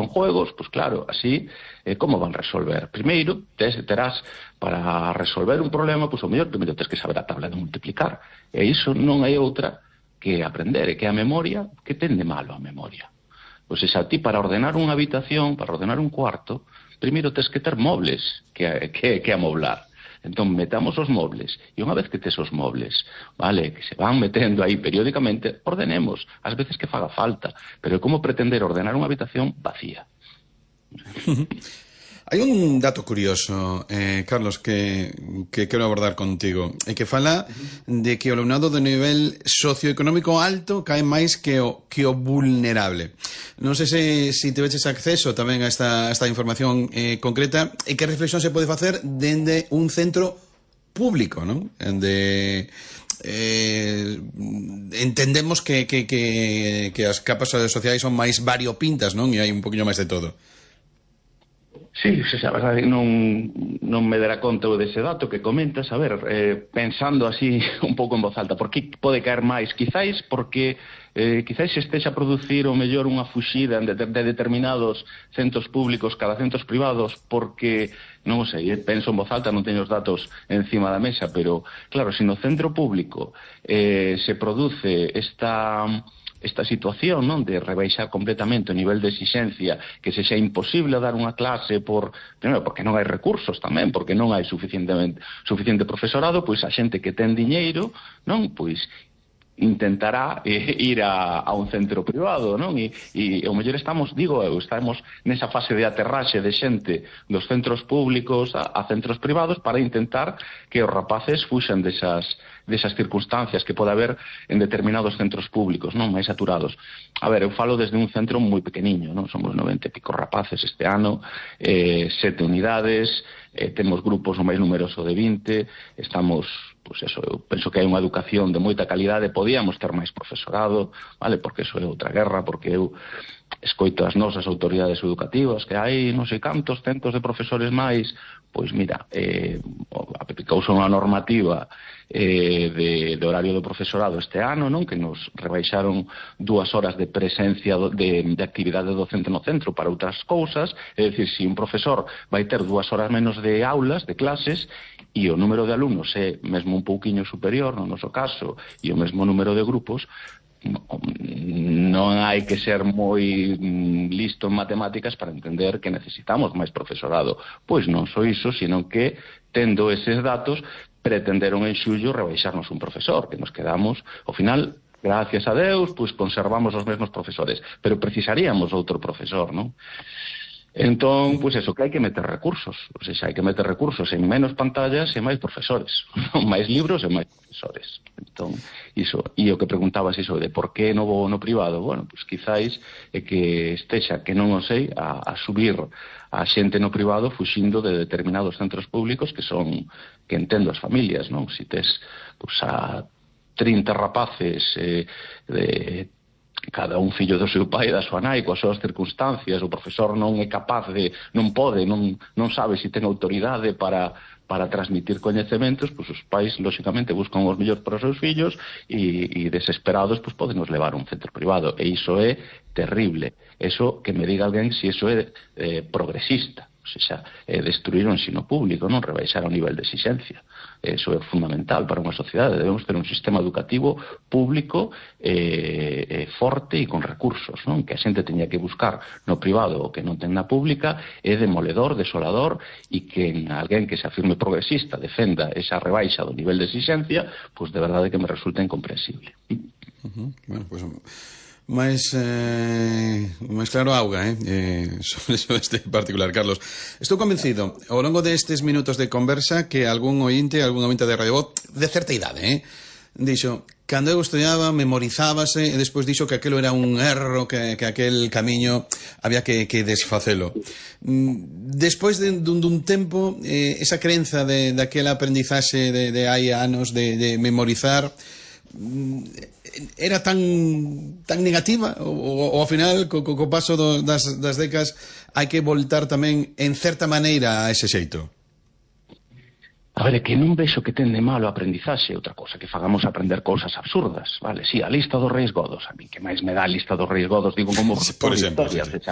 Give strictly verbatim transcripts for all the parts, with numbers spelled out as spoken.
con juegos, pois claro, así, eh, como van resolver? Primeiro, tes, terás, para resolver un problema, pois o mellor, primeiro tes que saber a tabla de multiplicar, e iso non hai outra que aprender, e que a memoria, que ten de malo a memoria? Pois xa ti, para ordenar unha habitación, para ordenar un cuarto, primeiro tes que ter mobles que, que, que amoblar. Entón, metamos os mobles, e unha vez que tes os mobles, vale, que se van metendo aí periódicamente, ordenemos, as veces que faga falta, pero como pretender ordenar unha habitación vacía? Hai un dato curioso, eh, Carlos, que, que quero abordar contigo, e que fala de que o alumnado de nivel socioeconómico alto cae máis que o, que o vulnerable. Non sei se, se teveches acceso tamén a esta, a esta información eh, concreta, e que reflexión se pode facer dende un centro público, non? De... Eh, entendemos que, que, que, que as capas sociais son máis variopintas, non? E hai un poquinho máis de todo. Sí, se xa, verdade, non, non me dará conta dese dato que comentas. A ver, eh, pensando así un pouco en voz alta, por que pode caer máis? Quizáis porque eh, quizáis se estexa a producir o mellor unha fuxida de, de determinados centros públicos cada centros privados, porque, non o sei, eh, penso en voz alta, non teño os datos encima da mesa, pero claro, se no centro público eh, se produce esta... esta situación, non, de rebaixar completamente o nivel de exixencia, que se xa imposible dar unha clase por, primero, porque non hai recursos tamén, porque non hai suficientemente suficiente profesorado, pois a xente que ten diñeiro, non, pois intentará eh, ir a, a un centro privado, non? E, e o mellor estamos, digo eu, estamos nesa fase de aterraxe de xente dos centros públicos a, a centros privados para intentar que os rapaces fuxan desas, desas circunstancias que pode haber en determinados centros públicos, non? Máis saturados. A ver, eu falo desde un centro moi pequeniño, non? Somos noventa e pico rapaces este ano, eh, sete unidades, eh, temos grupos o máis numeroso de vinte, estamos... Pois eso, eu penso que hai unha educación de moita calidade, podíamos ter máis profesorado, vale, porque eso é outra guerra, porque eu escoito as nosas autoridades educativas que hai non sei cantos centos de profesores máis, pois mira, eh, aplicouse unha normativa eh, de, de horario do profesorado este ano, non, que nos rebaixaron dúas horas de presencia do, de, de actividade docente no centro para outras cousas, é dicir, se un profesor vai ter dúas horas menos de aulas, de clases, e o número de alumnos é mesmo un pouquiño superior, no noso caso, e o mesmo número de grupos, non hai que ser moi listo en matemáticas para entender que necesitamos máis profesorado. Pois non só iso, sino que, tendo eses datos, pretenderon en xullo rebaixarnos un profesor, que nos quedamos, ao final, gracias a Deus, pois conservamos os mesmos profesores, pero precisaríamos outro profesor, non? Entón, pois eso, que hai que meter recursos, ou seja, hai que meter recursos en menos pantallas e máis profesores, máis libros e máis profesores. Entón, iso, e o que preguntabas iso de por que no vou no privado, bueno, pois quizáis é que estexa, que non o sei, a, a subir a xente no privado fuxindo de determinados centros públicos que son, que entendo as familias, non? Si tes, pois, a trinta rapaces eh, de cada un fillo do seu pai e da súa nai, coas súas circunstancias, o profesor non é capaz de, non pode, non, non sabe se ten autoridade para, para transmitir coñecementos, pois os pais, lóxicamente, buscan os mellores para os seus fillos e, e desesperados, pois podenos levar a un centro privado, e iso é terrible. Eso, que me diga alguén se iso é eh, progresista, ou seja, é destruir o ensino público, non rebaixar o nivel de exixencia. Eso é fundamental para unha sociedade. Debemos ter un sistema educativo público eh, eh, forte e con recursos, non? Que a xente teña que buscar no privado o que non ten na pública é demoledor, desolador, e que en alguén que se afirme progresista defenda esa rebaixa do nivel de exixencia, pois de verdade que me resulta incomprensible. Uh-huh. Bueno, pois... Pues... máis eh, máis claro auga eh? Eh, sobre, sobre este particular, Carlos. Estou convencido ao longo destes minutos de conversa que algún ointe, algún ointe de Radio Voz de certa idade eh? dixo, cando eu estudiaba memorizábase e despois dixo que aquelo era un erro, que, que aquel camiño había que, que desfacelo. Despois de, dun, dun tempo eh, esa crenza de, de aquela aprendizaxe de, de hai anos de, de memorizar era tan tan negativa ou, ou ao final co, co, co paso do, das, das décadas hai que voltar tamén en certa maneira a ese xeito? A ver, é que non vexo que ten de malo a aprendizaxe, outra cosa, que fagamos aprender cousas absurdas, vale? Si, sí, a lista dos Reis Godos, a mí que máis me dá a lista dos Reis Godos, digo como por exemplo, historias, sí, sí. Xa,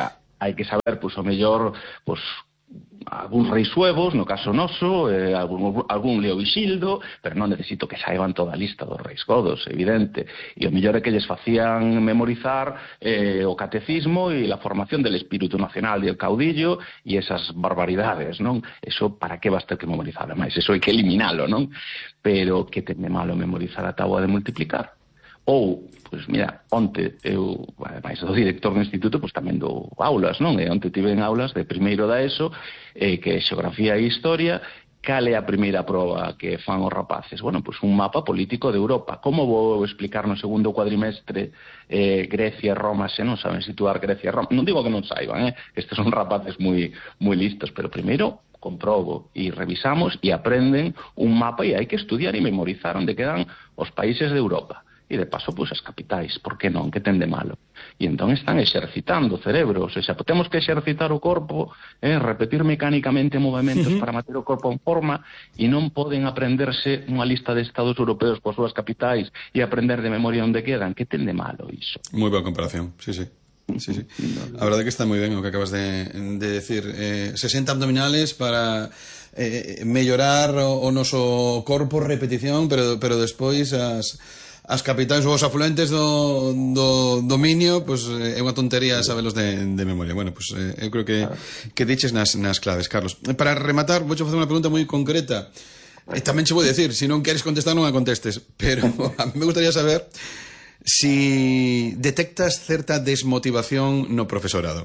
hai que saber, pois, o mellor, pois, algúns reis suevos, no caso noso, eh, algún, algún Leo Vixildo, pero non necesito que saiban toda a lista dos reis godos, evidente. E o mellor é que lles facían memorizar eh, o catecismo e a formación del espírito nacional del caudillo e esas barbaridades, non? Eso, para que vas ter que memorizar? Ademais, eso hai que eliminalo, non? Pero que ten de malo memorizar a táboa de multiplicar? Ou, pois mira, onte eu, ademais do director do instituto, pois tamén dou aulas, non? E onte tiven aulas de primeiro da ESO, eh, que é xeografía e historia. Cal é a primeira proba que fan os rapaces? Bueno, pois un mapa político de Europa. Como vou explicar no segundo cuadrimestre eh, Grecia e Roma se non saben situar Grecia e Roma? Non digo que non saiban, eh? Estes son rapaces moi, moi listos, pero primeiro comprobo e revisamos e aprenden un mapa e hai que estudiar e memorizar onde quedan os países de Europa. E de paso, pois, as capitais, por que non, que ten de malo? E entón están exercitando o cerebro, ou seja, temos que exercitar o corpo, eh, repetir mecánicamente movimentos uh-huh. para manter o corpo en forma, e non poden aprenderse unha lista de estados europeos por súas capitais e aprender de memoria onde quedan, que ten de malo iso? Moi boa comparación, sí, sí. Sí, sí. A verdade que está moi ben o que acabas de, de decir. Eh, sesenta abdominales para eh, mellorar o, o noso corpo, repetición, pero, pero despois as... as capitais ou os afluentes do, do dominio, pois pues, é unha tontería sabelos de, de memoria. Bueno, pois pues, eh, eu creo que, que diches nas, nas claves, Carlos. Para rematar, vou facer unha pregunta moi concreta. E tamén che vou dicir, se non queres contestar non a contestes, pero a mí me gustaría saber si detectas certa desmotivación no profesorado.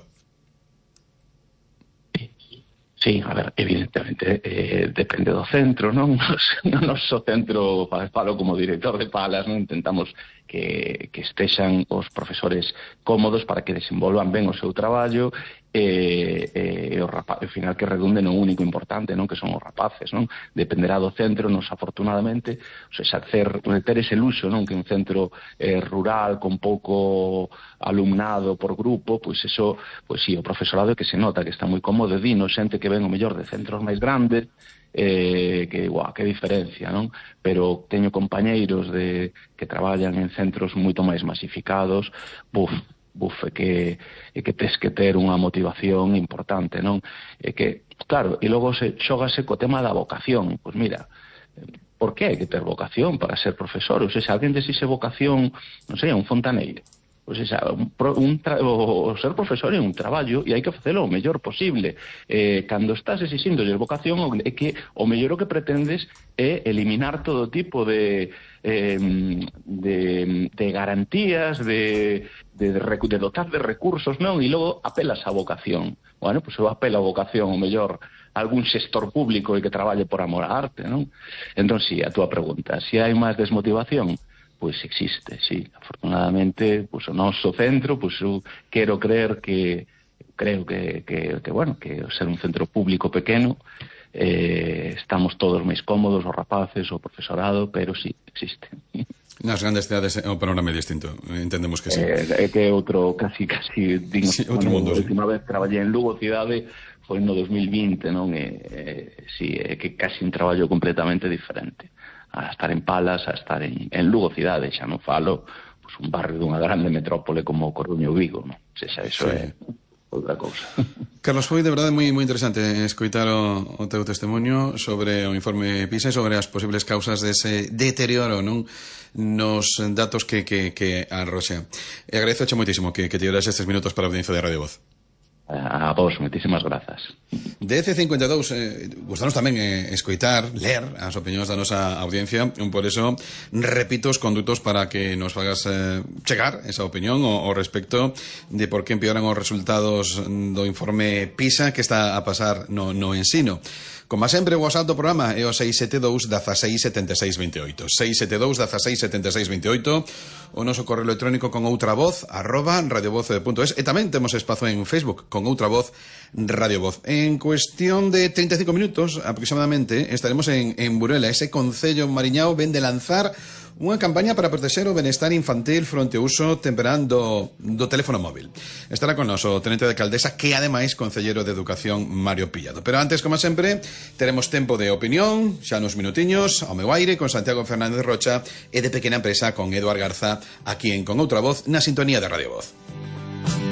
Sí, a ver, evidentemente eh, depende do centro, non? No noso centro, falo como director de Palas, non intentamos que, que estexan os profesores cómodos para que desenvolvan ben o seu traballo e, e o rapaz, ao final que redunde no único importante, non? Que son os rapaces, non? Dependerá do centro, nos afortunadamente, o sea, ter, ter ese luxo, non? Que un centro eh, rural con pouco alumnado por grupo, pois eso, pois sí, o profesorado é que se nota que está moi cómodo, dino xente que ven o mellor de centros máis grandes, eh, que, guau, que diferencia, non? Pero teño compañeiros de, que traballan en centros moito máis masificados, buf, buf, é que, é que tes que ter unha motivación importante, non? É que, claro, e logo se xógase co tema da vocación. Pois mira, por que hai que ter vocación para ser profesor? Ou seja, alguén desixe vocación, non sei, un fontaneiro. O sea, un, un tra o ser profesor é un traballo e hai que facelo o mellor posible. Eh, cando estás exixindo vocación, é que o mellor o que pretendes é eliminar todo tipo de, eh, de, de garantías, de, de, de, de dotar de recursos, non? E logo apelas á vocación. Bueno, pois eu apelo á vocación, o mellor algún xestor público e que traballe por amor á arte, non? Entón, si, a túa pregunta, se hai máis desmotivación, pois existe, sí. Afortunadamente, pois o noso centro, pois eu quero creer que creo que, que, que bueno, que ser un centro público pequeno, eh, estamos todos máis cómodos, os rapaces, o profesorado, pero sí, existe. Nas grandes cidades o panorama é distinto, entendemos que sí. Eh, é que outro, casi, casi, digo, sí, outro mundo, a sí. última vez traballei en Lugo cidade, foi no dos mil vinte, non? E, eh, sí, é que casi un traballo completamente diferente. A estar en Palas, a estar en, en Lugo cidade, xa non falo, pues, un barrio dunha grande metrópole como Coruña ou Vigo, non? Se xa, iso sí. É outra cousa. Carlos, foi de verdade moi moi interesante escoitar o, o teu testemunho sobre o informe PISA e sobre as posibles causas dese deterioro, non? Nos datos que, que, que arroxa. E agradezoche moitísimo que, que te dieras estes minutos para a audiencia de Radio Voz. A vos, moitísimas grazas. De E C cincuenta e dous, eh, gustanos tamén eh, escoitar, ler as opinións da nosa audiencia. Por eso, repito os condutos para que nos fagas eh, chegar esa opinión o, o respecto de por que empeoran os resultados do informe PISA que está a pasar no, no ensino. Como sempre, o WhatsApp do programa é o seis sete dous, dezasseis, setenta e seis, vinte e oito. seis sete dous, dezasseis, setenta e seis, vinte e oito. O noso correo electrónico con outra voz, arroba radiovoz punto es. E tamén temos espazo en Facebook con outra voz, Radio Voz. En cuestión de treinta e cinco minutos, aproximadamente, estaremos en, en Burela. Ese concello mariñao ven de lanzar unha campaña para protexer o benestar infantil fronte ao uso temperán do, do teléfono móvil. Estará con nos o tenente de alcaldesa, que ademais concellero de Educación, Mario Pillado. Pero antes, como sempre, teremos tempo de opinión, xa nos minutiños, ao meu aire, con Santiago Fernández Rocha, e de Pequena Empresa con Eduard Garza, aquí en Con Outra Voz, na sintonía de Radio Voz.